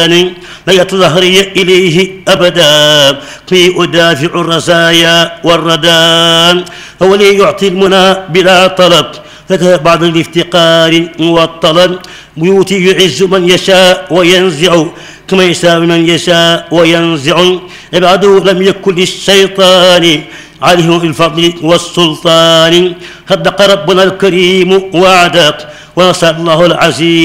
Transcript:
لا ظهري إليه أبدا في أدافع الرزايا والردان هو لي يعطي المنى بلا طلب بعد الافتقار والطلب بيوتي يعز من يشاء وينزع كما يشاء من يشاء وينزع عباده لم يكن للشيطان عليهم الفضل والسلطان صدق ربنا الكريم وعدك ونصر الله العزيز